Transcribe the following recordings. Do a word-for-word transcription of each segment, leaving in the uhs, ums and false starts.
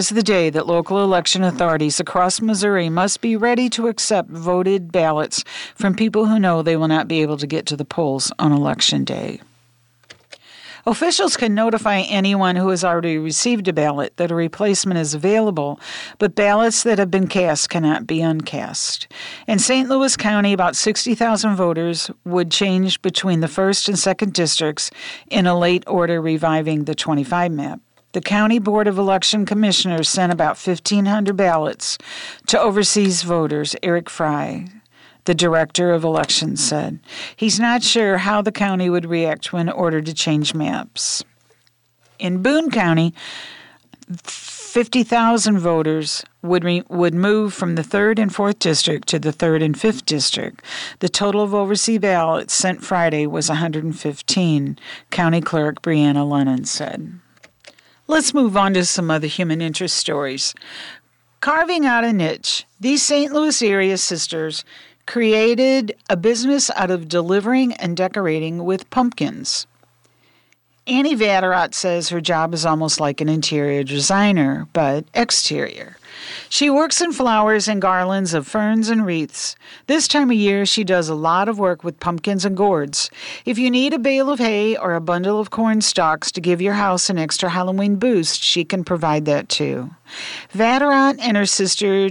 is the day that local election authorities across Missouri must be ready to accept voted ballots from people who know they will not be able to get to the polls on Election Day. Officials can notify anyone who has already received a ballot that a replacement is available, but ballots that have been cast cannot be uncast. In Saint Louis County, about sixty thousand voters would change between the first and second districts in a late order reviving the twenty-five map. The County Board of Election Commissioners sent about fifteen hundred ballots to overseas voters, Eric Fry, the director of elections, said. He's not sure how the county would react when ordered to change maps. In Boone County, fifty thousand voters would re- would move from the third and fourth district to the third and fifth district. The total of overseas ballots sent Friday was one hundred fifteen, County Clerk Brianna Lennon said. Let's move on to some other human interest stories. Carving out a niche. These Saint Louis area sisters created a business out of delivering and decorating with pumpkins. Annie Vatterott says her job is almost like an interior designer, but exterior. She works in flowers and garlands of ferns and wreaths. This time of year, she does a lot of work with pumpkins and gourds. If you need a bale of hay or a bundle of corn stalks to give your house an extra Halloween boost, she can provide that too. Vatterott and her sister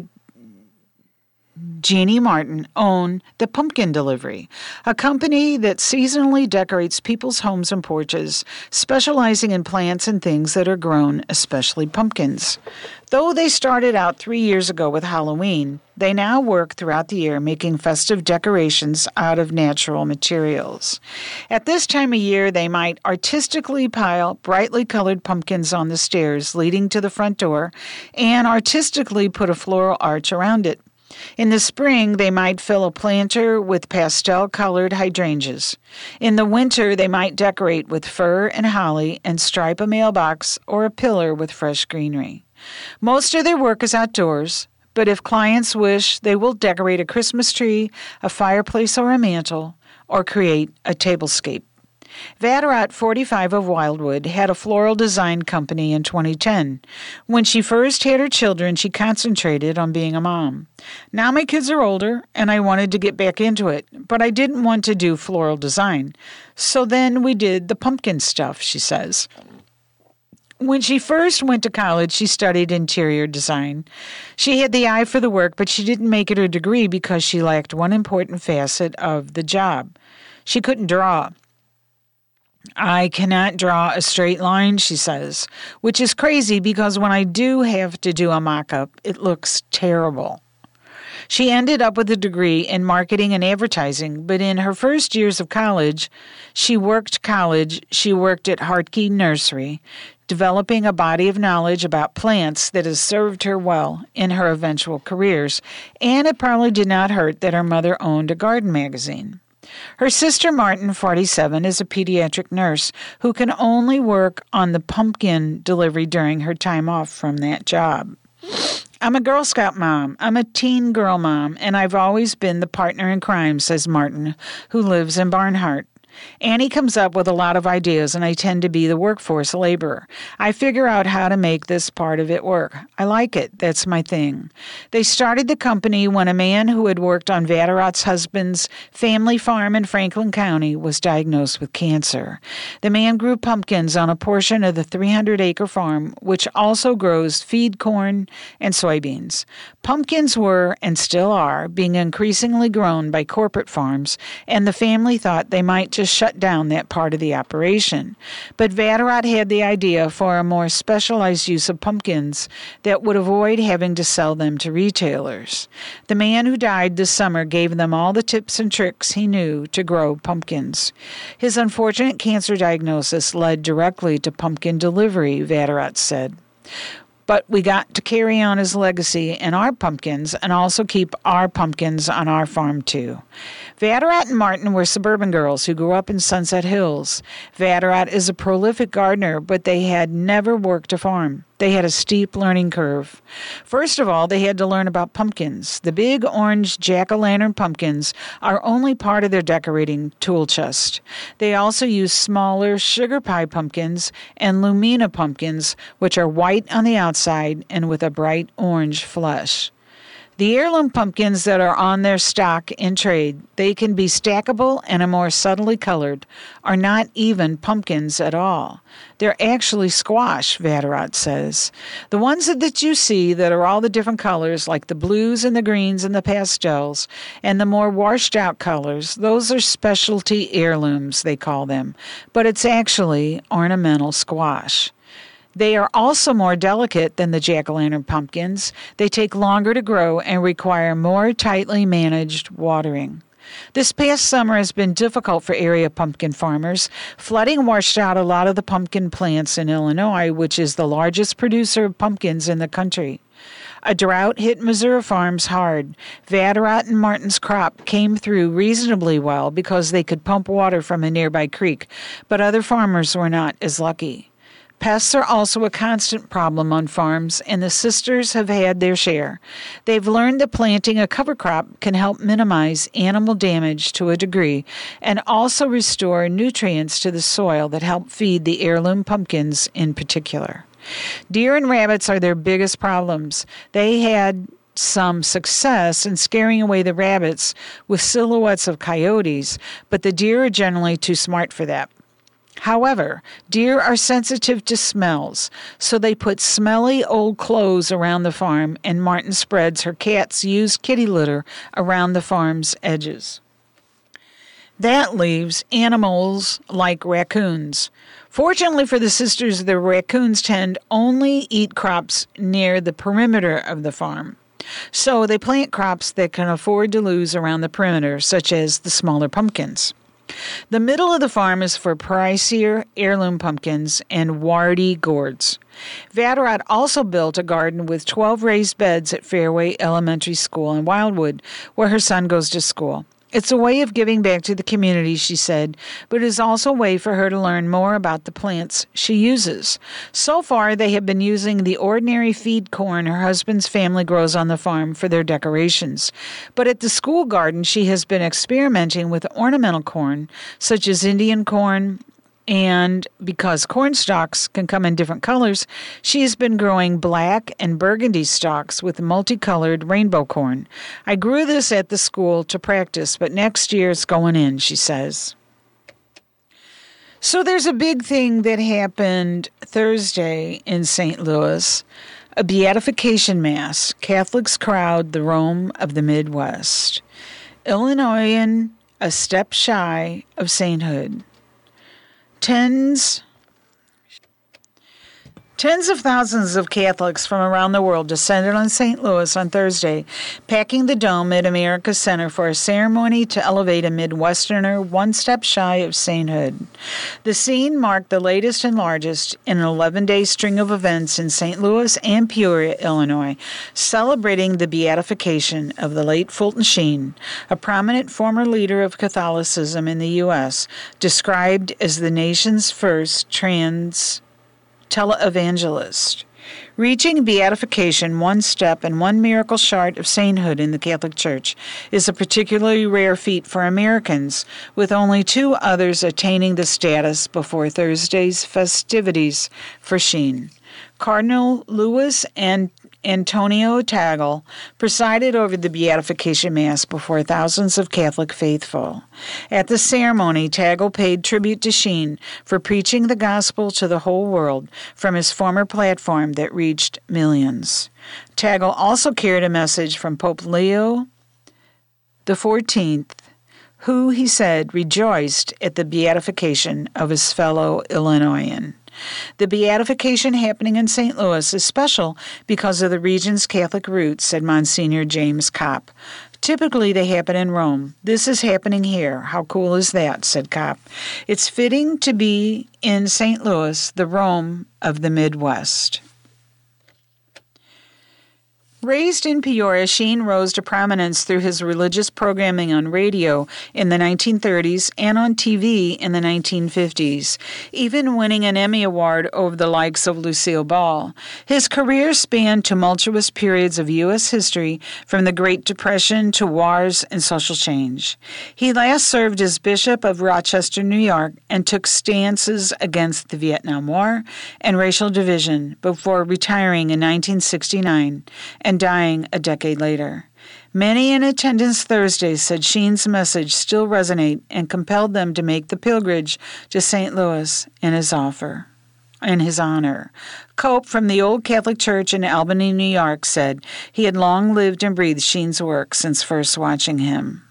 Jeannie Martin own The Pumpkin Delivery, a company that seasonally decorates people's homes and porches, specializing in plants and things that are grown, especially pumpkins. Though they started out three years ago with Halloween, they now work throughout the year making festive decorations out of natural materials. At this time of year, they might artistically pile brightly colored pumpkins on the stairs leading to the front door and artistically put a floral arch around it. In the spring, they might fill a planter with pastel-colored hydrangeas. In the winter, they might decorate with fir and holly and stripe a mailbox or a pillar with fresh greenery. Most of their work is outdoors, but if clients wish, they will decorate a Christmas tree, a fireplace or a mantle, or create a tablescape. Vatterott, forty-five, of Wildwood, had a floral design company in twenty ten. When she first had her children, she concentrated on being a mom. Now my kids are older, and I wanted to get back into it, but I didn't want to do floral design. So then we did the pumpkin stuff, she says. When she first went to college, she studied interior design. She had the eye for the work, but she didn't make it a degree because she lacked one important facet of the job. She couldn't draw. I cannot draw a straight line, she says, which is crazy because when I do have to do a mock-up, it looks terrible. She ended up with a degree in marketing and advertising, but in her first years of college, she worked college, she worked at Hartke Nursery, developing a body of knowledge about plants that has served her well in her eventual careers, and it probably did not hurt that her mother owned a garden magazine. Her sister Martin, forty-seven, is a pediatric nurse who can only work on the pumpkin delivery during her time off from that job. I'm a Girl Scout mom. I'm a teen girl mom, and I've always been the partner in crime, says Martin, who lives in Barnhart. Annie comes up with a lot of ideas, and I tend to be the workforce laborer. I figure out how to make this part of it work. I like it. That's my thing. They started the company when a man who had worked on Vatterott's husband's family farm in Franklin County was diagnosed with cancer. The man grew pumpkins on a portion of the three hundred acre farm, which also grows feed corn and soybeans. Pumpkins were, and still are, being increasingly grown by corporate farms, and the family thought they might just shut down that part of the operation. But Vatterott had the idea for a more specialized use of pumpkins that would avoid having to sell them to retailers. The man who died this summer gave them all the tips and tricks he knew to grow pumpkins. His unfortunate cancer diagnosis led directly to pumpkin delivery, Vatterott said. But we got to carry on his legacy and our pumpkins and also keep our pumpkins on our farm, too. Vatterott and Martin were suburban girls who grew up in Sunset Hills. Vatterott is a prolific gardener, but they had never worked a farm. They had a steep learning curve. First of all, they had to learn about pumpkins. The big orange jack-o'-lantern pumpkins are only part of their decorating tool chest. They also use smaller sugar pie pumpkins and Lumina pumpkins, which are white on the outside and with a bright orange flesh. The heirloom pumpkins that are on their stock in trade, they can be stackable and are more subtly colored, are not even pumpkins at all. They're actually squash, Vatterott says. The ones that you see that are all the different colors, like the blues and the greens and the pastels, and the more washed-out colors, those are specialty heirlooms, they call them. But it's actually ornamental squash. They are also more delicate than the jack-o'-lantern pumpkins. They take longer to grow and require more tightly managed watering. This past summer has been difficult for area pumpkin farmers. Flooding washed out a lot of the pumpkin plants in Illinois, which is the largest producer of pumpkins in the country. A drought hit Missouri farms hard. Vatterott and Martin's crop came through reasonably well because they could pump water from a nearby creek, but other farmers were not as lucky. Pests are also a constant problem on farms, and the sisters have had their share. They've learned that planting a cover crop can help minimize animal damage to a degree and also restore nutrients to the soil that help feed the heirloom pumpkins in particular. Deer and rabbits are their biggest problems. They had some success in scaring away the rabbits with silhouettes of coyotes, but the deer are generally too smart for that. However, deer are sensitive to smells, so they put smelly old clothes around the farm, and Martin spreads her cat's used kitty litter around the farm's edges. That leaves animals like raccoons. Fortunately for the sisters, the raccoons tend only eat crops near the perimeter of the farm. So they plant crops that can afford to lose around the perimeter, such as the smaller pumpkins. The middle of the farm is for pricier heirloom pumpkins and warty gourds. Vatterott also built a garden with twelve raised beds at Fairway Elementary School in Wildwood, where her son goes to school. It's a way of giving back to the community, she said, but it is also a way for her to learn more about the plants she uses. So far, they have been using the ordinary feed corn her husband's family grows on the farm for their decorations. But at the school garden, she has been experimenting with ornamental corn, such as Indian corn, and because corn stalks can come in different colors, she has been growing black and burgundy stalks with multicolored rainbow corn. I grew this at the school to practice, but next year it's going in, she says. So there's a big thing that happened Thursday in Saint Louis, a beatification mass. Catholics crowd the Rome of the Midwest. Illinoisan, a step shy of sainthood. Tens, tens of thousands of Catholics from around the world descended on Saint Louis on Thursday, packing the Dome at America Center for a ceremony to elevate a Midwesterner one step shy of sainthood. The scene marked the latest and largest in an eleven-day string of events in Saint Louis and Peoria, Illinois, celebrating the beatification of the late Fulton Sheen, a prominent former leader of Catholicism in the U S, described as the nation's first trans televangelist. Reaching beatification one step and one miracle short of sainthood in the Catholic Church is a particularly rare feat for Americans, with only two others attaining the status before Thursday's festivities for Sheen. Cardinal Louis and Antonio Tagle presided over the beatification mass before thousands of Catholic faithful. At the ceremony, Tagle paid tribute to Sheen for preaching the gospel to the whole world from his former platform that reached millions. Tagle also carried a message from Pope Leo the fourteenth, who, he said, rejoiced at the beatification of his fellow Illinoisan. The beatification happening in Saint Louis is special because of the region's Catholic roots, said Monsignor James Kopp. Typically, they happen in Rome. This is happening here. How cool is that, said Kopp. It's fitting to be in Saint Louis, the Rome of the Midwest. Raised in Peoria, Sheen rose to prominence through his religious programming on radio in the nineteen thirties and on T V in the nineteen fifties, even winning an Emmy Award over the likes of Lucille Ball. His career spanned tumultuous periods of U S history, from the Great Depression to wars and social change. He last served as Bishop of Rochester, New York, and took stances against the Vietnam War and racial division before retiring in nineteen sixty-nine and dying a decade later. Many in attendance Thursday said Sheen's message still resonated and compelled them to make the pilgrimage to Saint Louis in his offer. In his honor. Cope from the Old Catholic Church in Albany, New York, said he had long lived and breathed Sheen's work since first watching him.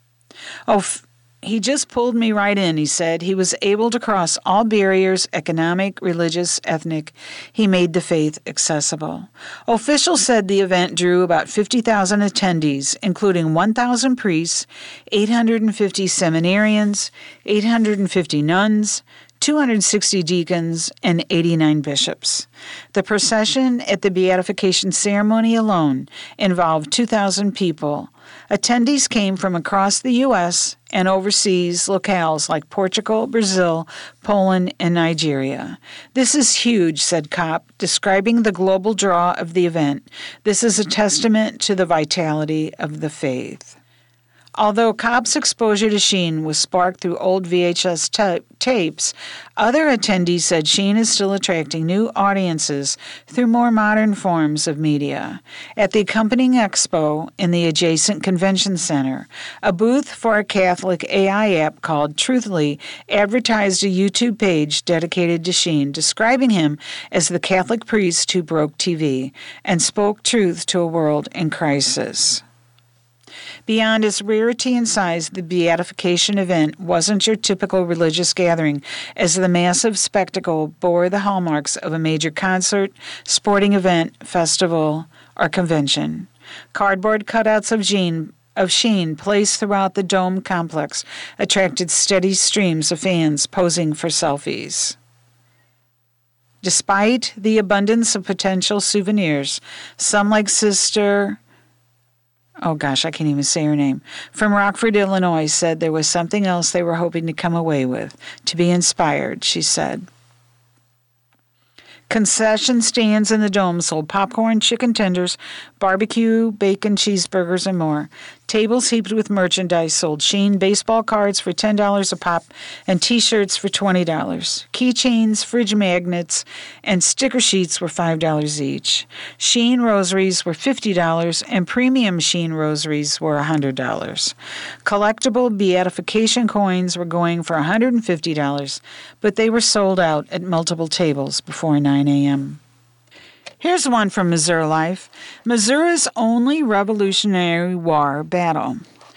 Oh, f- He just pulled me right in, he said. He was able to cross all barriers, economic, religious, ethnic. He made the faith accessible. Officials said the event drew about fifty thousand attendees, including one thousand priests, eight hundred fifty seminarians, eight hundred fifty nuns, two hundred sixty deacons, and eighty-nine bishops. The procession at the beatification ceremony alone involved two thousand people. Attendees came from across the U S and overseas locales like Portugal, Brazil, Poland, and Nigeria. This is huge, said Kopp, describing the global draw of the event. This is a testament to the vitality of the faith. Although Kopp's exposure to Sheen was sparked through old V H S ta- tapes, other attendees said Sheen is still attracting new audiences through more modern forms of media. At the accompanying expo in the adjacent convention center, a booth for a Catholic A I app called Truthly advertised a YouTube page dedicated to Sheen, describing him as the Catholic priest who broke T V and spoke truth to a world in crisis. Beyond its rarity and size, the beatification event wasn't your typical religious gathering, as the massive spectacle bore the hallmarks of a major concert, sporting event, festival, or convention. Cardboard cutouts of Sheen, of Sheen placed throughout the dome complex attracted steady streams of fans posing for selfies. Despite the abundance of potential souvenirs, some like Sister... oh gosh, I can't even say her name, from Rockford, Illinois, said there was something else they were hoping to come away with. To be inspired, she said. Concession stands in the dome sold popcorn, chicken tenders, barbecue, bacon, cheeseburgers, and more. Tables heaped with merchandise sold Sheen baseball cards for ten dollars a pop and T-shirts for twenty dollars. Keychains, fridge magnets, and sticker sheets were five dollars each. Sheen rosaries were fifty dollars, and premium Sheen rosaries were one hundred dollars. Collectible beatification coins were going for one hundred fifty dollars, but they were sold out at multiple tables before nine a.m. Here's one from Missouri Life. Missouri's only Revolutionary War battle.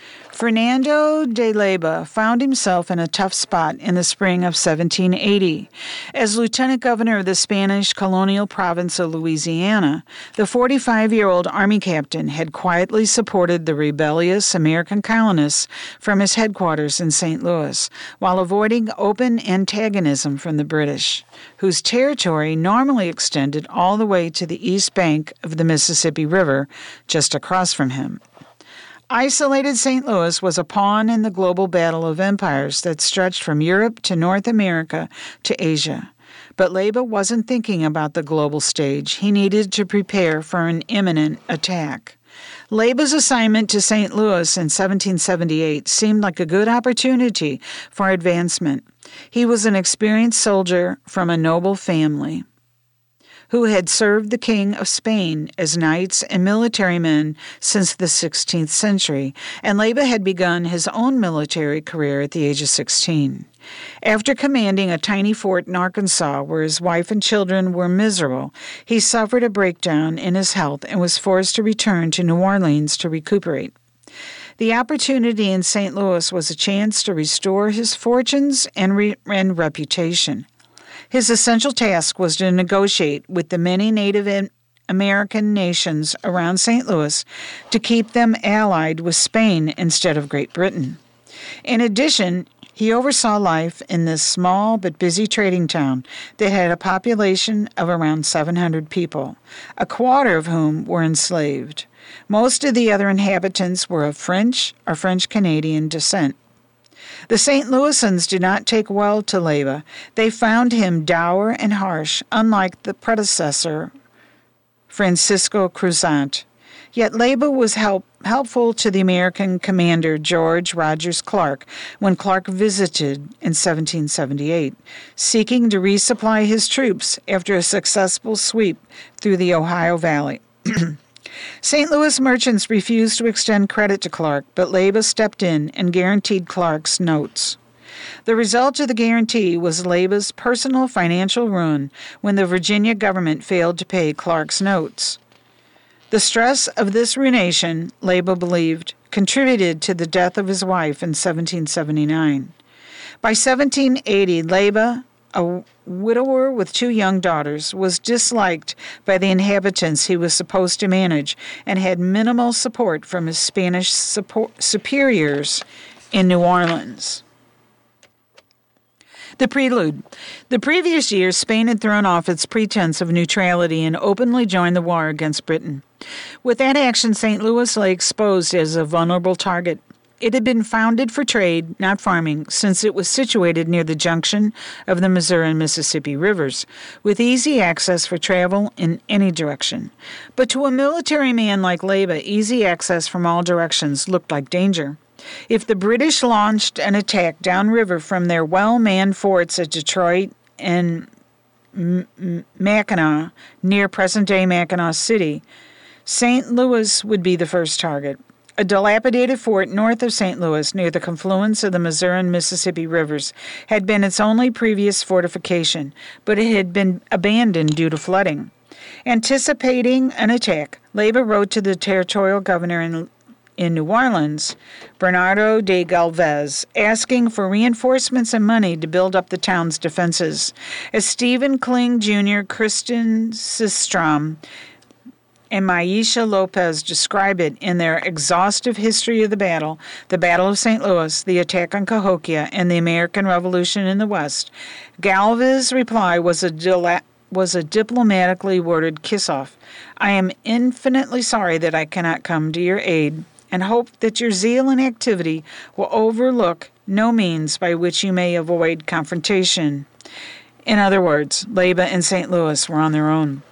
Fernando de Leyva found himself in a tough spot in the spring of seventeen eighty. As lieutenant governor of the Spanish colonial province of Louisiana, the forty-five-year-old Army captain had quietly supported the rebellious American colonists from his headquarters in Saint Louis, while avoiding open antagonism from the British, whose territory normally extended all the way to the east bank of the Mississippi River, just across from him. Isolated Saint Louis was a pawn in the global battle of empires that stretched from Europe to North America to Asia. But Leyva wasn't thinking about the global stage. He needed to prepare for an imminent attack. Leyva's assignment to Saint Louis in seventeen seventy-eight seemed like a good opportunity for advancement. He was an experienced soldier from a noble family who had served the King of Spain as knights and military men since the sixteenth century, and Leyva had begun his own military career at the age of sixteen. After commanding a tiny fort in Arkansas where his wife and children were miserable, he suffered a breakdown in his health and was forced to return to New Orleans to recuperate. The opportunity in Saint Louis was a chance to restore his fortunes and, re- and reputation. His essential task was to negotiate with the many Native American nations around Saint Louis to keep them allied with Spain instead of Great Britain. In addition, He oversaw life in this small but busy trading town that had a population of around seven hundred people, a quarter of whom were enslaved. Most of the other inhabitants were of French or French-Canadian descent. The Saint Louisans did not take well to Leyba. They found him dour and harsh, unlike the predecessor, Francisco Cruzat. Yet Leyba was help, helpful to the American commander George Rogers Clark when Clark visited in seventeen seventy-eight, seeking to resupply his troops after a successful sweep through the Ohio Valley. Saint Louis merchants refused to extend credit to Clark, but Leyba stepped in and guaranteed Clark's notes. The result of the guarantee was Leyba's personal financial ruin when the Virginia government failed to pay Clark's notes. The stress of this ruination, Leyba believed, contributed to the death of his wife in seventeen seventy-nine. By seventeen eighty, Leyba, a widower with two young daughters, was disliked by the inhabitants he was supposed to manage and had minimal support from his Spanish support superiors in New Orleans. The prelude. The previous year, Spain had thrown off its pretense of neutrality and openly joined the war against Britain. With that action, Saint Louis lay exposed as a vulnerable target. It had been founded for trade, not farming, since it was situated near the junction of the Missouri and Mississippi rivers, with easy access for travel in any direction. But to a military man like Leyba, easy access from all directions looked like danger. If the British launched an attack downriver from their well-manned forts at Detroit and M- M- Mackinac, near present-day Mackinac City, Saint Louis would be the first target. A dilapidated fort north of Saint Louis, near the confluence of the Missouri and Mississippi rivers, had been its only previous fortification, but it had been abandoned due to flooding. Anticipating an attack, Leyba wrote to the territorial governor in in New Orleans, Bernardo de Galvez, asking for reinforcements and money to build up the town's defenses. As Stephen Kling Junior, Kristen Sistrom, and Maisha Lopez describe it in their exhaustive history of the battle, the Battle of Saint Louis, the attack on Cahokia, and the American Revolution in the West, Galvez's reply was a dila- was a diplomatically worded kiss-off. I am infinitely sorry that I cannot come to your aid, and hope that your zeal and activity will overlook no means by which you may avoid confrontation. In other words, Leyba and Saint Louis were on their own.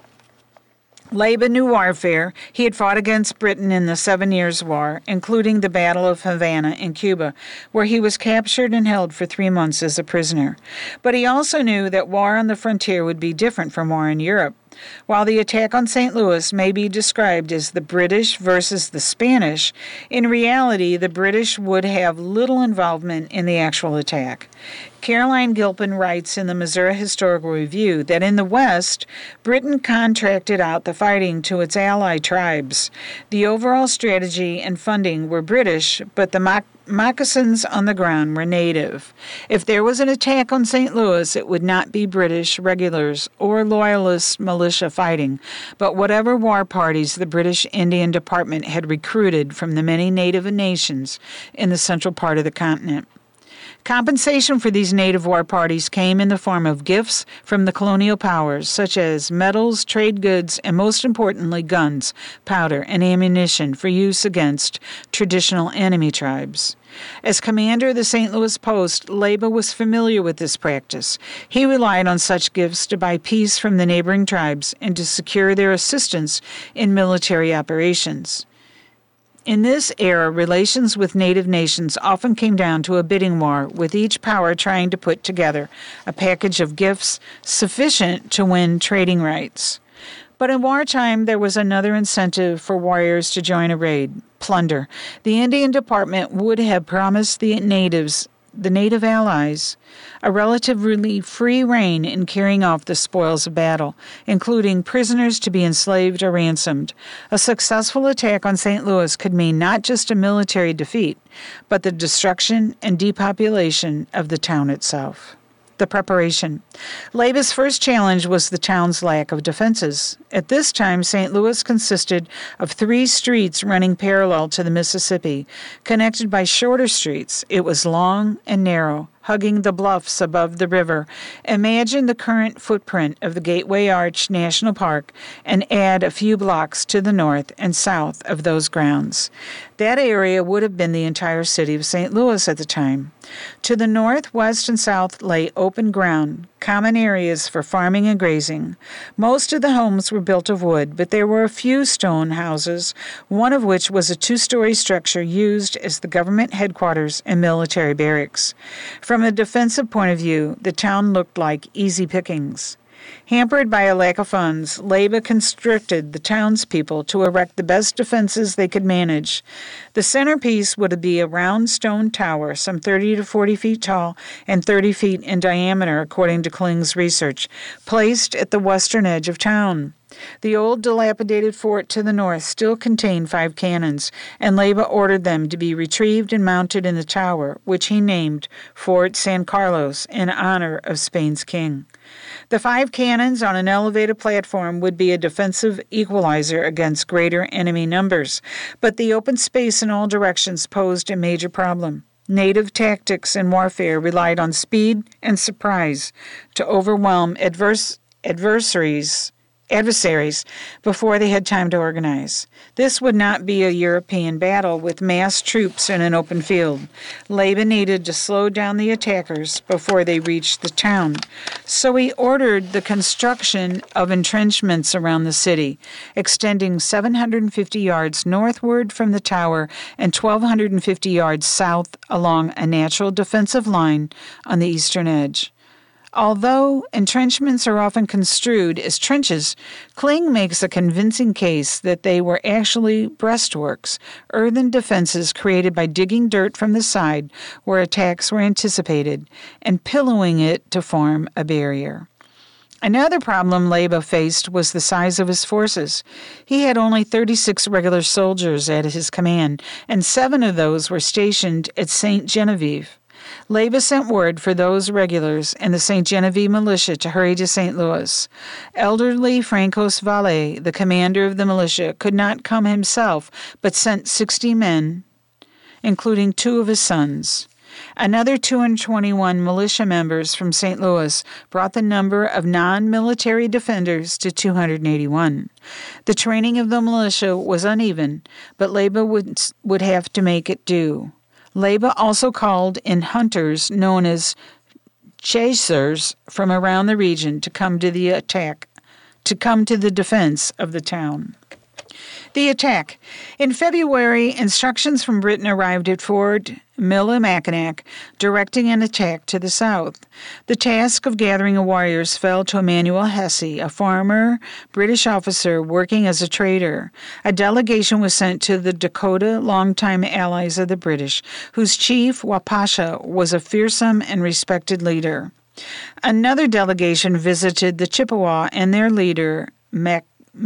Leyba knew warfare. He had fought against Britain in the Seven Years' War, including the Battle of Havana in Cuba, where he was captured and held for three months as a prisoner. But he also knew that war on the frontier would be different from war in Europe. While the attack on Saint Louis may be described as the British versus the Spanish, in reality the British would have little involvement in the actual attack. Caroline Gilpin writes in the Missouri Historical Review that in the West, Britain contracted out the fighting to its allied tribes. The overall strategy and funding were British, but the mock moccasins on the ground were native. If there was an attack on Saint Louis, it would not be British regulars or loyalist militia fighting, but whatever war parties the British Indian Department had recruited from the many native nations in the central part of the continent. Compensation for these native war parties came in the form of gifts from the colonial powers, such as metals, trade goods, and most importantly, guns, powder, and ammunition for use against traditional enemy tribes. As commander of the Saint Louis Post, Leyba was familiar with this practice. He relied on such gifts to buy peace from the neighboring tribes and to secure their assistance in military operations. In this era, relations with native nations often came down to a bidding war, with each power trying to put together a package of gifts sufficient to win trading rights. But in wartime, there was another incentive for warriors to join a raid: plunder. The Indian Department would have promised the natives, the native allies, a relatively free rein in carrying off the spoils of battle, including prisoners to be enslaved or ransomed. A successful attack on Saint Louis could mean not just a military defeat, but the destruction and depopulation of the town itself. The preparation. Leba's first challenge was the town's lack of defenses. At this time, Saint Louis consisted of three streets running parallel to the Mississippi, connected by shorter streets. It was long and narrow, hugging the bluffs above the river. Imagine the current footprint of the Gateway Arch National Park and add a few blocks to the north and south of those grounds. That area would have been the entire city of Saint Louis at the time. To the north, west, and south lay open ground, common areas for farming and grazing. Most of the homes were built of wood, but there were a few stone houses, one of which was a two-story structure used as the government headquarters and military barracks. From a defensive point of view, the town looked like easy pickings. Hampered by a lack of funds, Leba constricted the townspeople to erect the best defenses they could manage. The centerpiece would be a round stone tower, some thirty to forty feet tall and thirty feet in diameter, according to Kling's research, placed at the western edge of town. The old dilapidated fort to the north still contained five cannons, and Leba ordered them to be retrieved and mounted in the tower, which he named Fort San Carlos in honor of Spain's king. The five cannons on an elevated platform would be a defensive equalizer against greater enemy numbers, but the open space in all directions posed a major problem. Native tactics in warfare relied on speed and surprise to overwhelm adverse adversaries adversaries before they had time to organize. This would not be a European battle with massed troops in an open field. Leba needed to slow down the attackers before they reached the town. So he ordered the construction of entrenchments around the city, extending seven hundred fifty yards northward from the tower and one thousand two hundred fifty yards south along a natural defensive line on the eastern edge. Although entrenchments are often construed as trenches, Kling makes a convincing case that they were actually breastworks, earthen defenses created by digging dirt from the side where attacks were anticipated and pillowing it to form a barrier. Another problem Leba faced was the size of his forces. He had only thirty-six regular soldiers at his command, and seven of those were stationed at Saint Genevieve. Leba sent word for those regulars and the Saint Genevieve militia to hurry to Saint Louis. Elderly Francos Valle, the commander of the militia, could not come himself, but sent sixty men, including two of his sons. Another two hundred twenty-one militia members from Saint Louis brought the number of non-military defenders to two hundred eighty-one. The training of the militia was uneven, but Leba would, would have to make it do. Leba also called in hunters known as chasers from around the region to come to the attack, to come to the defense of the town. The attack. In February, instructions from Britain arrived at Fort Michilimackinac, directing an attack to the south. The task of gathering warriors fell to Emmanuel Hesse, a former British officer working as a trader. A delegation was sent to the Dakota, longtime allies of the British, whose chief, Wapasha, was a fearsome and respected leader. Another delegation visited the Chippewa and their leader, Mac-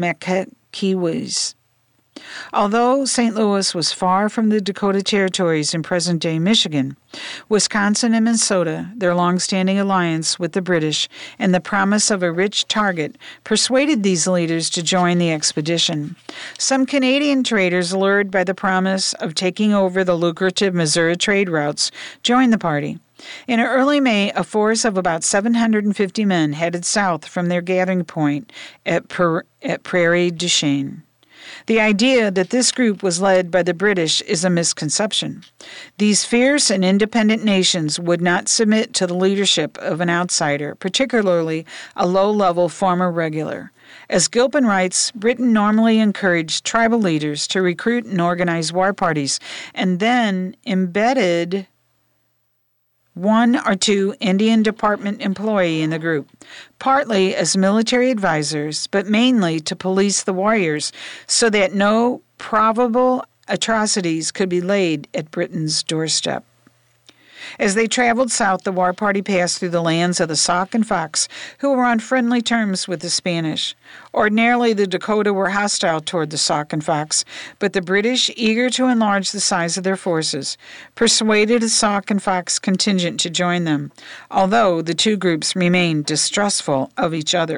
Mackewies. Although Saint Louis was far from the Dakota territories in present-day Michigan, Wisconsin and Minnesota, their long-standing alliance with the British, and the promise of a rich target persuaded these leaders to join the expedition. Some Canadian traders, lured by the promise of taking over the lucrative Missouri trade routes, joined the party. In early May, a force of about seven hundred fifty men headed south from their gathering point at, per- at Prairie du Chien. The idea that this group was led by the British is a misconception. These fierce and independent nations would not submit to the leadership of an outsider, particularly a low-level former regular. As Gilpin writes, Britain normally encouraged tribal leaders to recruit and organize war parties, and then embedded one or two Indian Department employee in the group, partly as military advisors, but mainly to police the warriors so that no probable atrocities could be laid at Britain's doorstep. As they traveled south, the war party passed through the lands of the Sauk and Fox, who were on friendly terms with the Spanish. Ordinarily, the Dakota were hostile toward the Sauk and Fox, but the British, eager to enlarge the size of their forces, persuaded a Sauk and Fox contingent to join them, although the two groups remained distrustful of each other.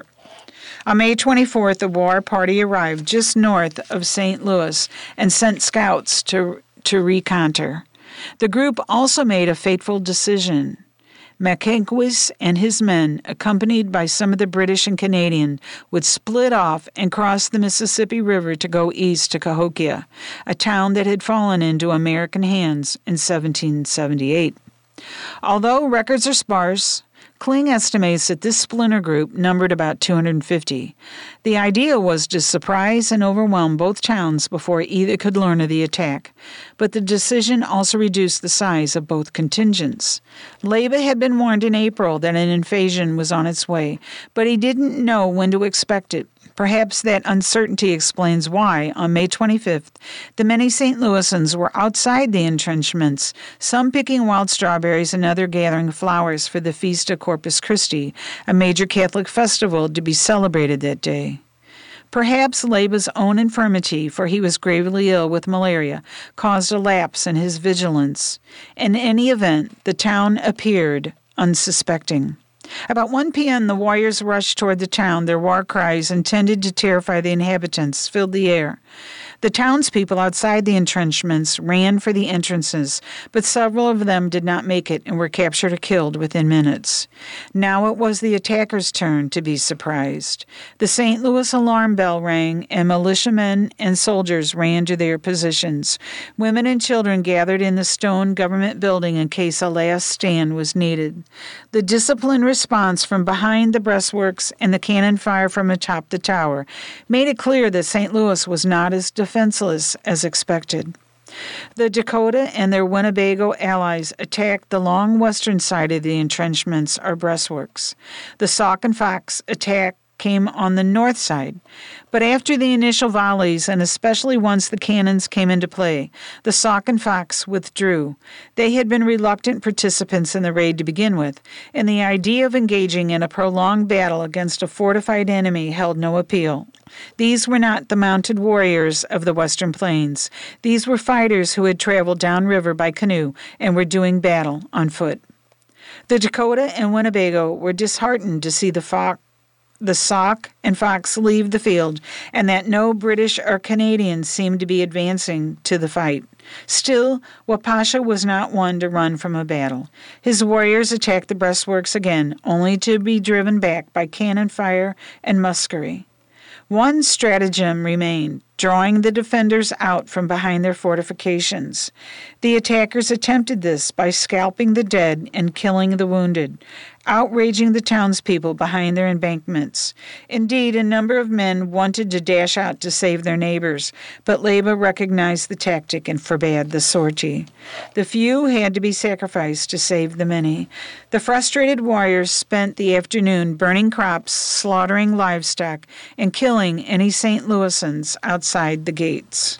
On May twenty-fourth, the war party arrived just north of Saint Louis and sent scouts to, to reconnoiter. The group also made a fateful decision. Mackenquiss and his men, accompanied by some of the British and Canadian, would split off and cross the Mississippi River to go east to Cahokia, a town that had fallen into American hands in seventeen seventy-eight. Although records are sparse, Kling estimates that this splinter group numbered about two hundred fifty. The idea was to surprise and overwhelm both towns before either could learn of the attack, but the decision also reduced the size of both contingents. Leyva had been warned in April that an invasion was on its way, but he didn't know when to expect it. Perhaps that uncertainty explains why, on May twenty-fifth, the many Saint Louisans were outside the entrenchments, some picking wild strawberries and others gathering flowers for the Feast of Corpus Christi, a major Catholic festival to be celebrated that day. Perhaps Leyva's own infirmity, for he was gravely ill with malaria, caused a lapse in his vigilance. In any event, the town appeared unsuspecting. About one p.m., the warriors rushed toward the town. Their war cries, intended to terrify the inhabitants, filled the air. The townspeople outside the entrenchments ran for the entrances, but several of them did not make it and were captured or killed within minutes. Now it was the attackers' turn to be surprised. The Saint Louis alarm bell rang, and militiamen and soldiers ran to their positions. Women and children gathered in the stone government building in case a last stand was needed. The disciplined response from behind the breastworks and the cannon fire from atop the tower made it clear that Saint Louis was not as defenseless as expected. The Dakota and their Winnebago allies attacked the long western side of the entrenchments or breastworks. The Sauk and Fox attack came on the north side. But after the initial volleys, and especially once the cannons came into play, the Sauk and Fox withdrew. They had been reluctant participants in the raid to begin with, and the idea of engaging in a prolonged battle against a fortified enemy held no appeal. These were not the mounted warriors of the Western Plains. These were fighters who had traveled downriver by canoe and were doing battle on foot. The Dakota and Winnebago were disheartened to see the Fox the Sauk and Fox leave the field, and that no British or Canadians seemed to be advancing to the fight. Still, Wapasha was not one to run from a battle. His warriors attacked the breastworks again, only to be driven back by cannon fire and musketry. One stratagem remained, drawing the defenders out from behind their fortifications. The attackers attempted this by scalping the dead and killing the wounded, outraging the townspeople behind their embankments. Indeed, a number of men wanted to dash out to save their neighbors, but Leyva recognized the tactic and forbade the sortie. The few had to be sacrificed to save the many. The frustrated warriors spent the afternoon burning crops, slaughtering livestock, and killing any Saint Louisans outside the gates.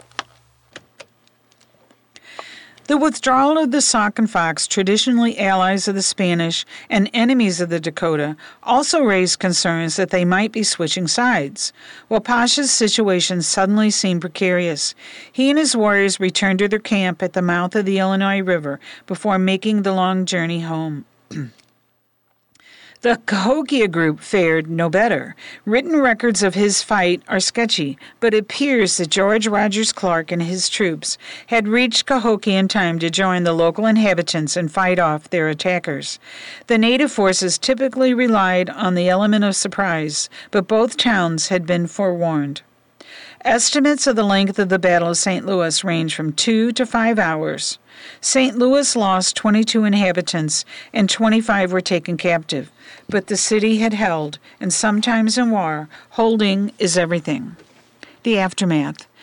The withdrawal of the Sauk and Fox, traditionally allies of the Spanish and enemies of the Dakota, also raised concerns that they might be switching sides. Wapasha's situation suddenly seemed precarious. He and his warriors returned to their camp at the mouth of the Illinois River before making the long journey home. The Cahokia group fared no better. Written records of his fight are sketchy, but it appears that George Rogers Clark and his troops had reached Cahokia in time to join the local inhabitants and fight off their attackers. The native forces typically relied on the element of surprise, but both towns had been forewarned. Estimates of the length of the Battle of Saint Louis range from two to five hours. Saint Louis lost twenty-two inhabitants and twenty-five were taken captive, but the city had held, and sometimes in war, holding is everything. The aftermath. The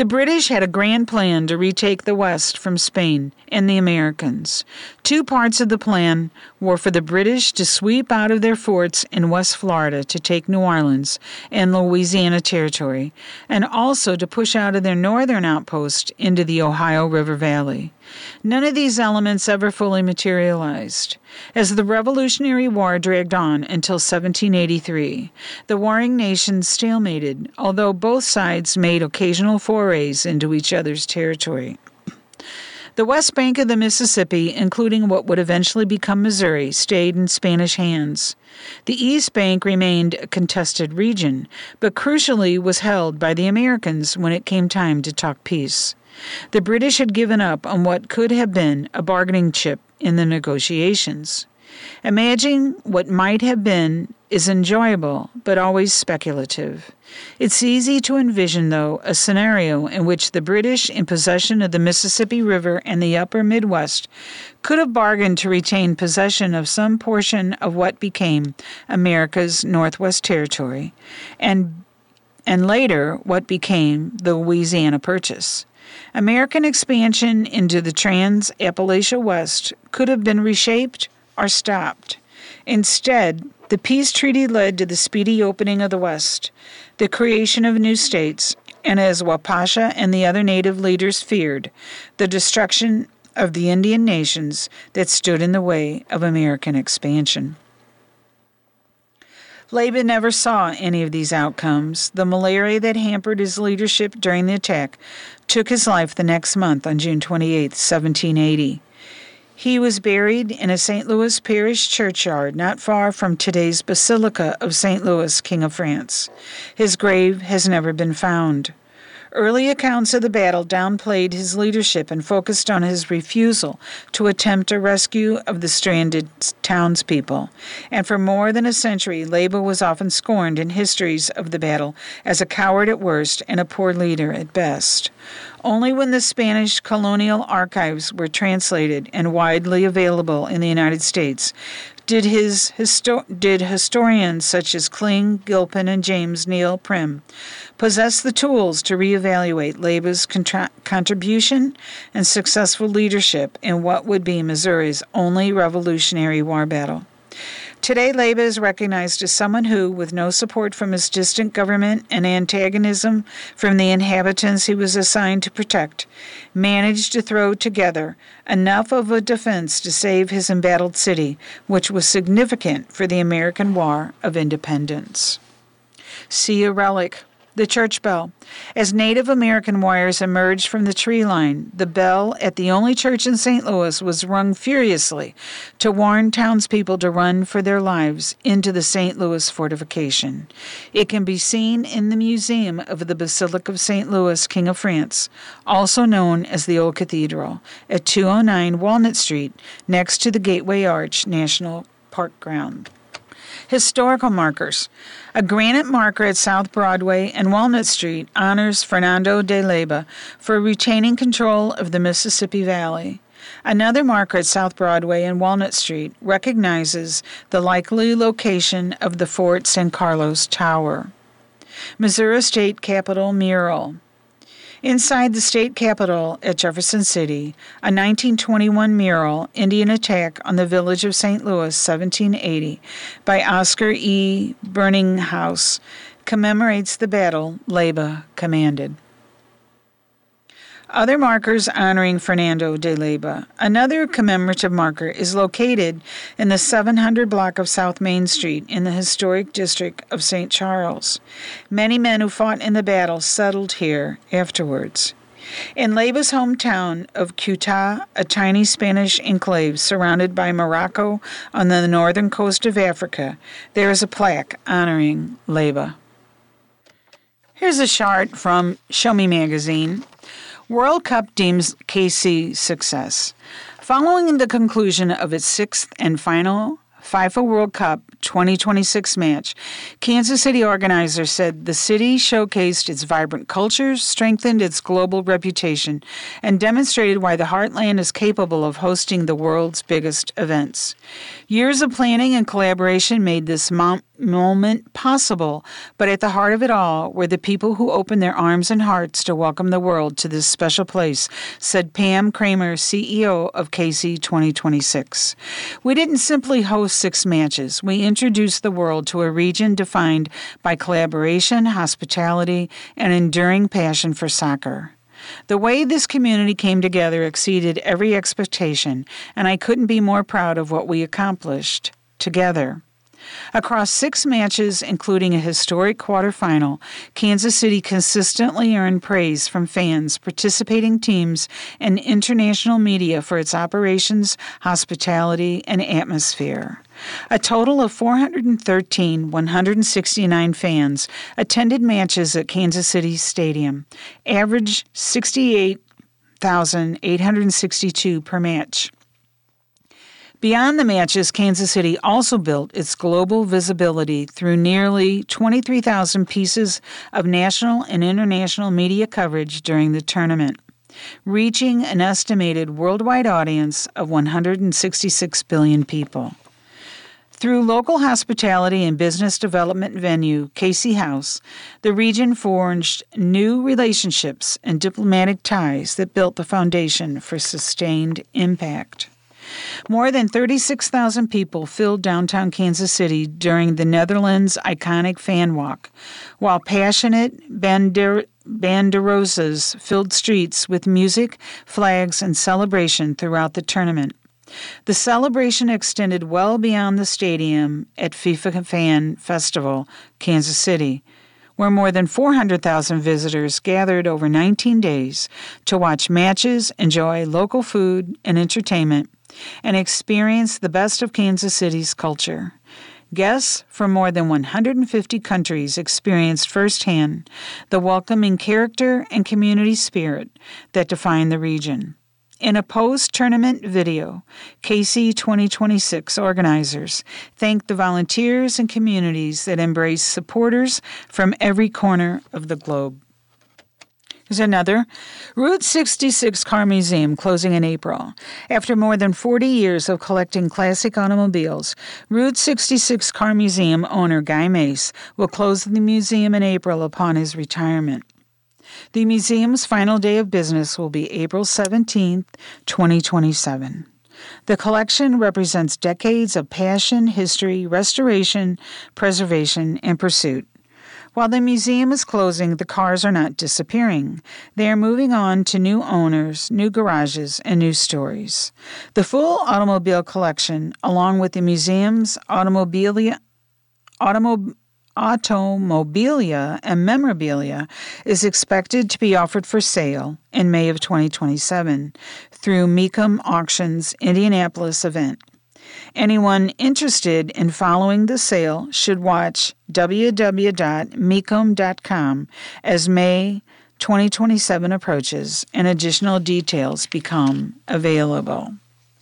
The British had a grand plan to retake the West from Spain and the Americans. Two parts of the plan were for the British to sweep out of their forts in West Florida to take New Orleans and Louisiana Territory, and also to push out of their northern outpost into the Ohio River Valley. None of these elements ever fully materialized. As the Revolutionary War dragged on until seventeen eighty-three, the warring nations stalemated, although both sides made occasional forays into each other's territory. The west bank of the Mississippi, including what would eventually become Missouri, stayed in Spanish hands. The east bank remained a contested region, but crucially was held by the Americans when it came time to talk peace. The British had given up on what could have been a bargaining chip in the negotiations. Imagining what might have been is enjoyable, but always speculative. It's easy to envision, though, a scenario in which the British, in possession of the Mississippi River and the upper Midwest, could have bargained to retain possession of some portion of what became America's Northwest Territory, and, and later what became the Louisiana Purchase. American expansion into the Trans-Appalachia West could have been reshaped or stopped. Instead, the peace treaty led to the speedy opening of the West, the creation of new states, and as Wapasha and the other native leaders feared, the destruction of the Indian nations that stood in the way of American expansion. Laban never saw any of these outcomes. The malaria that hampered his leadership during the attack took his life the next month on June twenty-eighth, seventeen eighty. He was buried in a Saint Louis parish churchyard not far from today's Basilica of Saint Louis, King of France. His grave has never been found. Early accounts of the battle downplayed his leadership and focused on his refusal to attempt a rescue of the stranded townspeople. And for more than a century, Leyba was often scorned in histories of the battle as a coward at worst and a poor leader at best. Only when the Spanish colonial archives were translated and widely available in the United States did his histo- did historians such as Kling, Gilpin, and James Neal Prim possess the tools to reevaluate Leyba's contra- contribution and successful leadership in what would be Missouri's only Revolutionary War battle. Today, Leyba is recognized as someone who, with no support from his distant government and antagonism from the inhabitants he was assigned to protect, managed to throw together enough of a defense to save his embattled city, which was significant for the American War of Independence. See a relic. The church bell. As Native American wires emerged from the tree line, the bell at the only church in Saint Louis was rung furiously to warn townspeople to run for their lives into the Saint Louis fortification. It can be seen in the Museum of the Basilica of Saint Louis, King of France, also known as the Old Cathedral, at two oh nine Walnut Street, next to the Gateway Arch National Park Ground. Historical markers. A granite marker at South Broadway and Walnut Street honors Fernando de Leyba for retaining control of the Mississippi Valley. Another marker at South Broadway and Walnut Street recognizes the likely location of the Fort San Carlos Tower. Missouri State Capitol mural. Inside the state capitol at Jefferson City, a nineteen twenty-one mural, Indian Attack on the Village of Saint Louis, seventeen eighty, by Oscar E. Burninghouse, commemorates the battle Leyba commanded. Other markers honoring Fernando de Leyba. Another commemorative marker is located in the seven hundred block of South Main Street in the historic district of Saint Charles. Many men who fought in the battle settled here afterwards. In Leyba's hometown of Ceuta, a tiny Spanish enclave surrounded by Morocco on the northern coast of Africa, there is a plaque honoring Leyba. Here's a chart from Show Me Magazine. World Cup deems K C success. Following the conclusion of its sixth and final FIFA World Cup twenty twenty-six match, Kansas City organizers said the city showcased its vibrant culture, strengthened its global reputation, and demonstrated why the Heartland is capable of hosting the world's biggest events. Years of planning and collaboration made this mom- moment possible, but at the heart of it all were the people who opened their arms and hearts to welcome the world to this special place, said Pam Kramer, C E O of K C twenty twenty-six. We didn't simply host six matches. We introduced the world to a region defined by collaboration, hospitality, and enduring passion for soccer. The way this community came together exceeded every expectation, and I couldn't be more proud of what we accomplished together. Across six matches, including a historic quarterfinal, Kansas City consistently earned praise from fans, participating teams, and international media for its operations, hospitality, and atmosphere. A total of four hundred thirteen, one hundred sixty-nine fans attended matches at Kansas City Stadium, average sixty-eight thousand eight hundred sixty-two per match. Beyond the matches, Kansas City also built its global visibility through nearly twenty-three thousand pieces of national and international media coverage during the tournament, reaching an estimated worldwide audience of one hundred sixty-six billion people. Through local hospitality and business development venue, K C House, the region forged new relationships and diplomatic ties that built the foundation for sustained impact. More than thirty-six thousand people filled downtown Kansas City during the Netherlands' iconic fan walk, while passionate bander- banderosas filled streets with music, flags, and celebration throughout the tournament. The celebration extended well beyond the stadium at FIFA Fan Festival, Kansas City, where more than four hundred thousand visitors gathered over nineteen days to watch matches, enjoy local food and entertainment, and experience the best of Kansas City's culture. Guests from more than one hundred fifty countries experienced firsthand the welcoming character and community spirit that define the region. In a post-tournament video, K C twenty twenty-six organizers thanked the volunteers and communities that embrace supporters from every corner of the globe. Here's another. Route sixty-six Car Museum closing in April. After more than forty years of collecting classic automobiles, Route sixty-six Car Museum owner Guy Mace will close the museum in April upon his retirement. The museum's final day of business will be April seventeenth, twenty twenty-seven. The collection represents decades of passion, history, restoration, preservation, and pursuit. While the museum is closing, the cars are not disappearing. They are moving on to new owners, new garages, and new stories. The full automobile collection, along with the museum's automobilia, automob, automobilia and memorabilia, is expected to be offered for sale in May of twenty twenty-seven through Mecum Auctions Indianapolis event. Anyone interested in following the sale should watch w w w dot mecum dot com as May twenty twenty-seven approaches and additional details become available.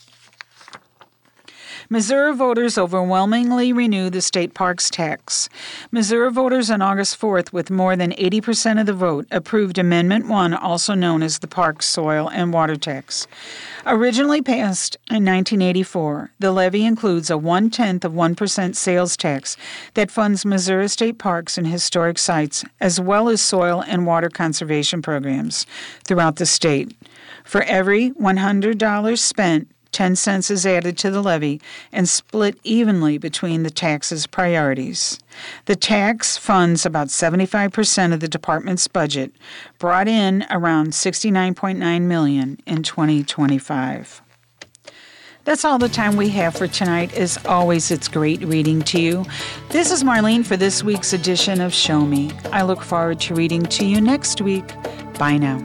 Missouri voters overwhelmingly renew the state parks tax. Missouri voters on August fourth, with more than eighty percent of the vote, approved Amendment one, also known as the Parks Soil and Water Tax. Originally passed in nineteen eighty-four, the levy includes a one-tenth of one percent sales tax that funds Missouri state parks and historic sites, as well as soil and water conservation programs throughout the state. For every one hundred dollars spent, ten cents is added to the levy and split evenly between the tax's priorities. The tax funds about seventy-five percent of the department's budget, brought in around sixty-nine point nine million dollars in twenty twenty-five. That's all the time we have for tonight. As always, it's great reading to you. This is Marlene for this week's edition of Show Me. I look forward to reading to you next week. Bye now.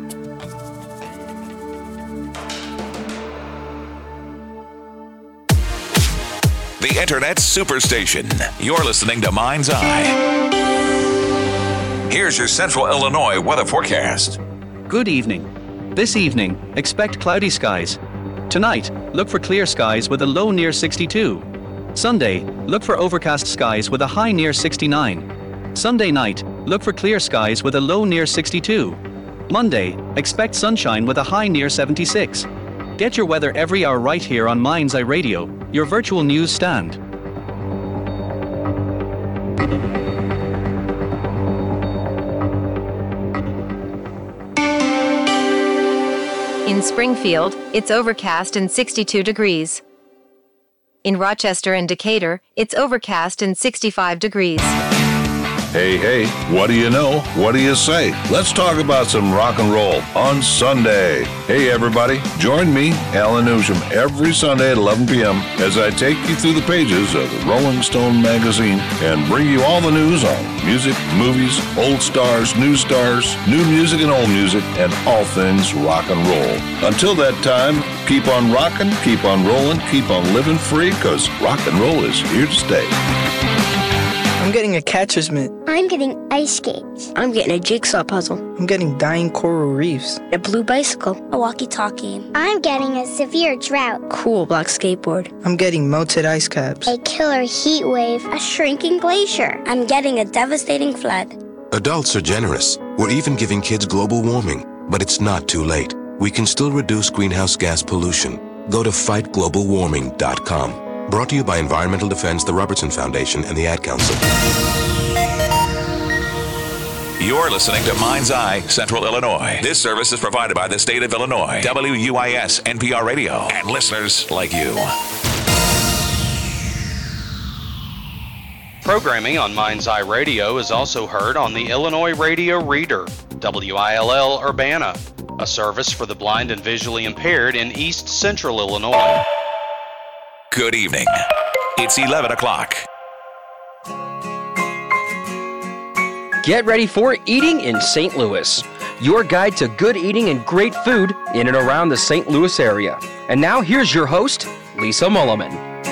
The Internet Superstation. You're listening to Mind's Eye. Here's your Central Illinois weather forecast. Good evening. This evening, expect cloudy skies. Tonight, look for clear skies with a low near sixty-two. Sunday, look for overcast skies with a high near sixty-nine. Sunday night, look for clear skies with a low near sixty-two. Monday, expect sunshine with a high near seventy-six. Get your weather every hour right here on Mind's Eye Radio, your virtual news stand. In Springfield, it's overcast and sixty-two degrees. In Rochester and Decatur, it's overcast and sixty-five degrees. Hey, hey, what do you know? What do you say? Let's talk about some rock and roll on Sunday. Hey, everybody, join me, Alan Newsham, every Sunday at eleven p.m. as I take you through the pages of the Rolling Stone magazine and bring you all the news on music, movies, old stars, new stars, new music and old music, and all things rock and roll. Until that time, keep on rocking, keep on rolling, keep on living free, because rock and roll is here to stay. I'm getting a catcher's mitt. I'm getting ice skates. I'm getting a jigsaw puzzle. I'm getting dying coral reefs. A blue bicycle. A walkie-talkie. I'm getting a severe drought. Cool black skateboard. I'm getting melted ice caps. A killer heat wave. A shrinking glacier. I'm getting a devastating flood. Adults are generous. We're even giving kids global warming. But it's not too late. We can still reduce greenhouse gas pollution. Go to fight global warming dot com. Brought to you by Environmental Defense, the Robertson Foundation, and the Ad Council. You're listening to Mind's Eye, Central Illinois. This service is provided by the state of Illinois, W U I S N P R Radio, and listeners like you. Programming on Mind's Eye Radio is also heard on the Illinois Radio Reader, W I L L Urbana, a service for the blind and visually impaired in East Central Illinois. Good evening. It's eleven o'clock. Get ready for Eating in Saint Louis, your guide to good eating and great food in and around the Saint Louis area. And now here's your host, Lisa Mulliman.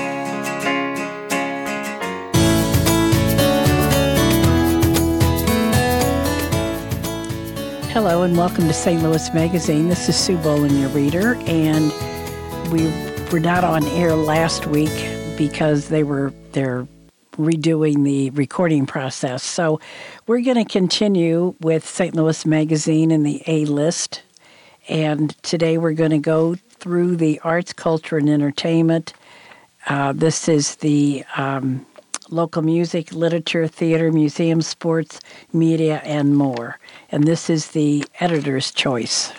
Hello and welcome to Saint Louis Magazine. This is Sue Bolin, your reader, and we were not on air last week because they were they're redoing the recording process. So we're going to continue with Saint Louis Magazine and the A-List. And today we're going to go through the arts, culture, and entertainment. Uh, this is the um, local music, literature, theater, museum, sports, media, and more. And this is the editor's choice.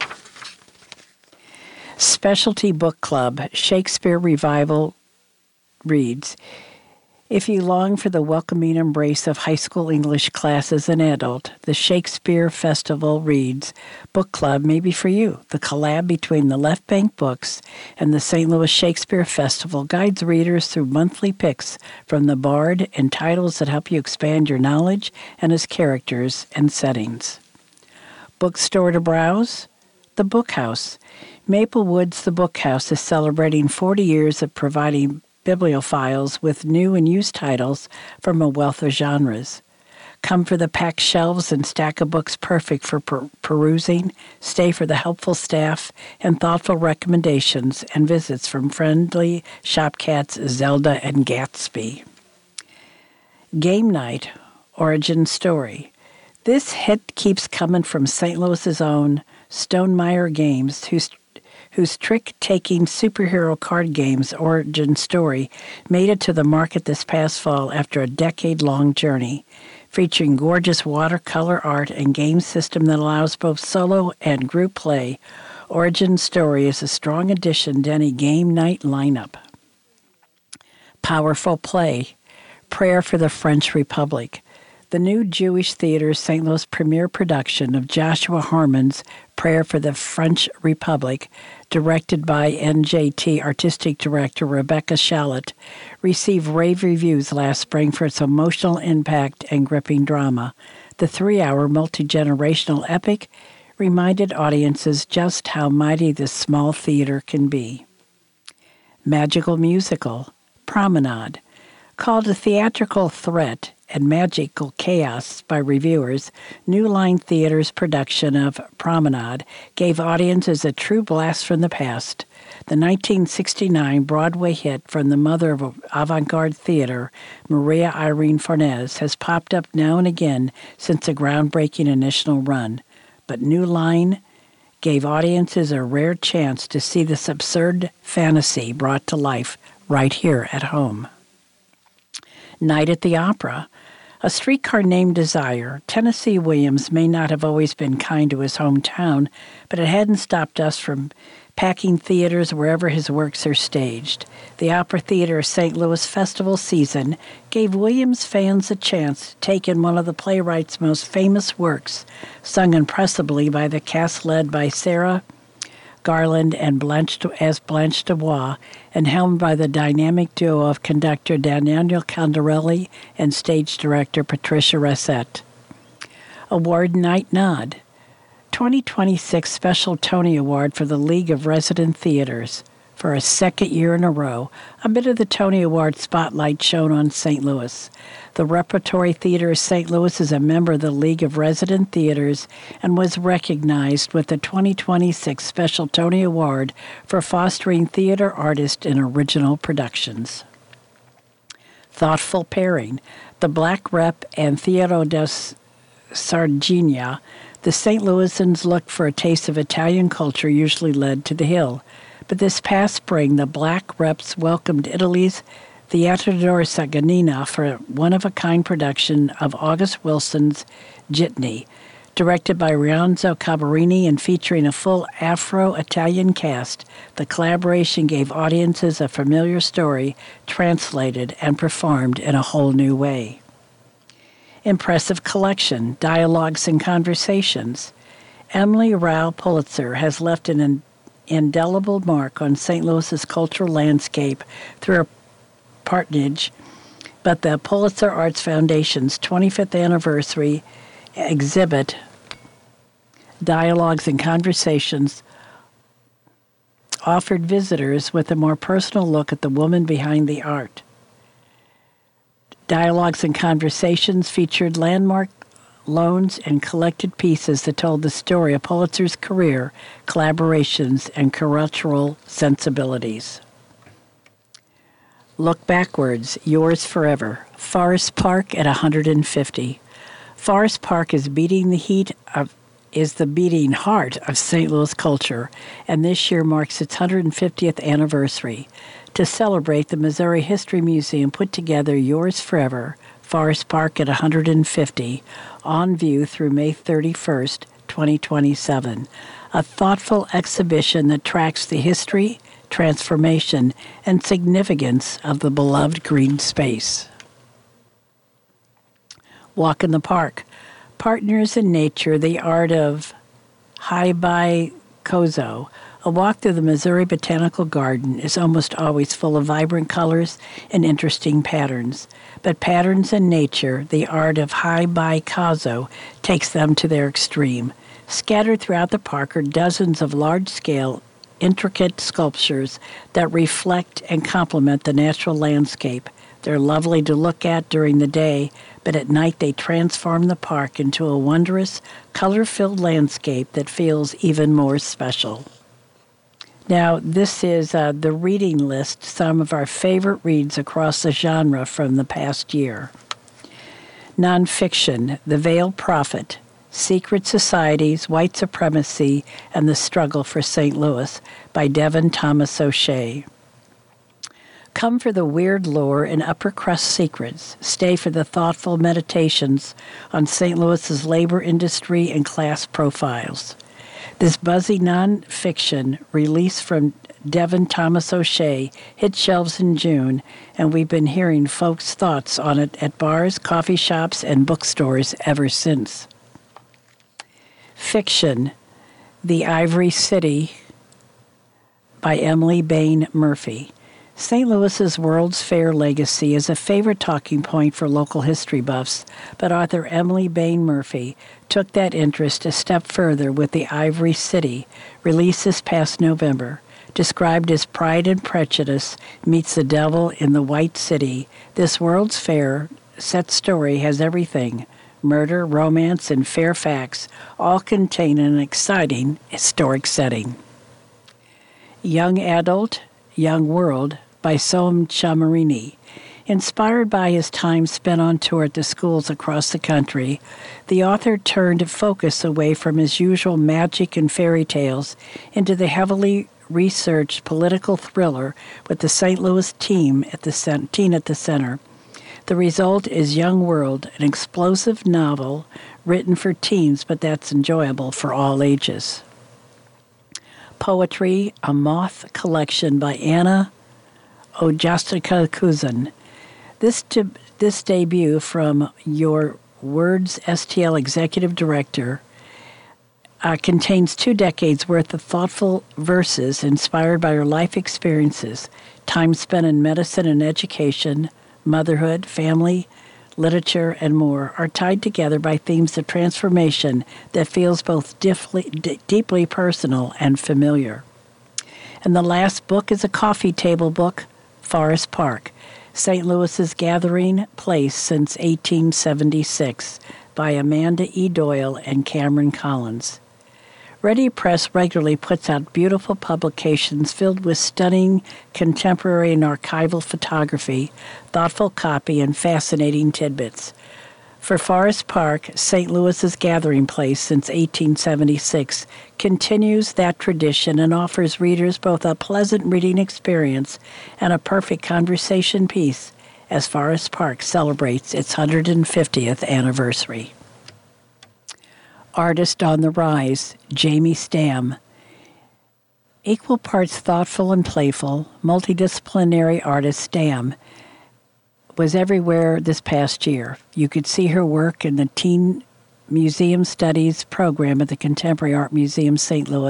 Specialty Book Club, Shakespeare Revival reads, if you long for the welcoming embrace of high school English class as an adult, the Shakespeare Festival Reads Book Club may be for you. The collab between the Left Bank Books and the Saint Louis Shakespeare Festival guides readers through monthly picks from the Bard and titles that help you expand your knowledge and its characters and settings. Bookstore to browse? The Book House. Maple Woods The Book House is celebrating forty years of providing bibliophiles with new and used titles from a wealth of genres. Come for the packed shelves and stack of books perfect for per- perusing. Stay for the helpful staff and thoughtful recommendations and visits from friendly shop cats Zelda and Gatsby. Game Night, Origin Story. This hit keeps coming from Saint Louis's own Stonemeyer Games, whose whose trick-taking superhero card games Origin Story made it to the market this past fall after a decade-long journey. Featuring gorgeous watercolor art and game system that allows both solo and group play, Origin Story is a strong addition to any game night lineup. Powerful Play, Prayer for the French Republic. The new Jewish Theater's Saint Louis premiere production of Joshua Harmon's Prayer for the French Republic, directed by N J T Artistic Director Rebecca Shallot, received rave reviews last spring for its emotional impact and gripping drama. The three-hour multi-generational epic reminded audiences just how mighty this small theater can be. Magical Musical, Promenade. Called a theatrical threat and magical chaos by reviewers, New Line Theater's production of Promenade gave audiences a true blast from the past. The nineteen sixty-nine Broadway hit from the mother of avant-garde theater, Maria Irene Fornes, has popped up now and again since the groundbreaking initial run. But New Line gave audiences a rare chance to see this absurd fantasy brought to life right here at home. Night at the Opera. A Streetcar Named Desire, Tennessee Williams may not have always been kind to his hometown, but it hadn't stopped us from packing theaters wherever his works are staged. The Opera Theater of Saint Louis festival season gave Williams fans a chance to take in one of the playwright's most famous works, sung impressively by the cast led by Sarah Garland and Blanche as Blanche Dubois, and helmed by the dynamic duo of conductor Daniel Candarelli and stage director Patricia Racette. Award Night Nod. twenty twenty-six Special Tony Award for the League of Resident Theaters. For a second year in a row, a bit of the Tony Award spotlight shone on Saint Louis. The Repertory Theater of Saint Louis is a member of the League of Resident Theaters and was recognized with the twenty twenty-six Special Tony Award for fostering theater artists in original productions. Thoughtful Pairing. The Black Rep and Theater des Sardegna. The Saint Louisans looked for a taste of Italian culture usually led to the Hill. But this past spring, the Black Reps welcomed Italy's Theatrodor Saganina for a one-of-a-kind production of August Wilson's Jitney, directed by Rienzo Cabarini and featuring a full Afro-Italian cast. The collaboration gave audiences a familiar story translated and performed in a whole new way. Impressive collection, Dialogues and Conversations. Emily Rao Pulitzer has left an indelible mark on Saint Louis's cultural landscape through her patronage, but the Pulitzer Arts Foundation's twenty-fifth anniversary exhibit, Dialogues and Conversations, offered visitors with a more personal look at the woman behind the art. Dialogues and Conversations featured landmark loans and collected pieces that told the story of Pulitzer's career, collaborations, and cultural sensibilities. Look Backwards, Yours Forever. Forest Park at one hundred fifty. Forest Park is beating the heat of is the beating heart of Saint Louis culture, and this year marks its one hundred fiftieth anniversary. To celebrate, the Missouri History Museum put together Yours Forever, Forest Park at one hundred fifty, on view through May thirty-first, twenty twenty-seven. A thoughtful exhibition that tracks the history, transformation, and significance of the beloved green space. Walk in the Park. Partners in Nature, the Art of Haibai Kozo. A walk through the Missouri Botanical Garden is almost always full of vibrant colors and interesting patterns. But Patterns in Nature, the Art of Haibai Kozo, takes them to their extreme. Scattered throughout the park are dozens of large-scale, intricate sculptures that reflect and complement the natural landscape. They're lovely to look at during the day, but at night they transform the park into a wondrous, color-filled landscape that feels even more special. Now, this is uh, the reading list, some of our favorite reads across the genre from the past year. Nonfiction, The Veiled Prophet, Secret Societies, White Supremacy, and the Struggle for Saint Louis by Devin Thomas O'Shea. Come for the weird lore and upper crust secrets. Stay for the thoughtful meditations on Saint Louis's labor industry and class profiles. This buzzy nonfiction release from Devin Thomas O'Shea hit shelves in June, and we've been hearing folks' thoughts on it at bars, coffee shops, and bookstores ever since. Fiction, The Ivory City by Emily Bain Murphy. Saint Louis's World's Fair legacy is a favorite talking point for local history buffs, but author Emily Bain Murphy took that interest a step further with The Ivory City, released this past November. Described as Pride and Prejudice meets the devil in the White City, this World's Fair set story has everything: murder, romance, and fair facts, all contained in an exciting historic setting. Young Adult, Young World by Soam Chamarini. Inspired by his time spent on tour at the schools across the country, the author turned focus away from his usual magic and fairy tales into the heavily researched political thriller with the Saint Louis team at the cent- teen at the center. The result is Young World, an explosive novel written for teens, but that's enjoyable for all ages. Poetry, A Moth Collection by Anna Ojastka-Kuzin. This, de- this debut from Your Words S T L Executive Director uh, contains two decades worth of thoughtful verses inspired by her life experiences, time spent in medicine and education, motherhood, family, literature, and more, are tied together by themes of transformation that feels both deeply, d- deeply personal and familiar. And the last book is a coffee table book, Forest Park, Saint Louis's gathering place since eighteen seventy-six, by Amanda E. Doyle and Cameron Collins. Ready Press regularly puts out beautiful publications filled with stunning contemporary and archival photography, thoughtful copy, and fascinating tidbits. For Forest Park, Saint Louis's gathering place since eighteen seventy-six continues that tradition and offers readers both a pleasant reading experience and a perfect conversation piece as Forest Park celebrates its one hundred fiftieth anniversary. Artist on the Rise, Jamie Stam. Equal parts thoughtful and playful, multidisciplinary artist Stam was everywhere this past year. You could see her work in the Teen Museum Studies program at the Contemporary Art Museum Saint Louis,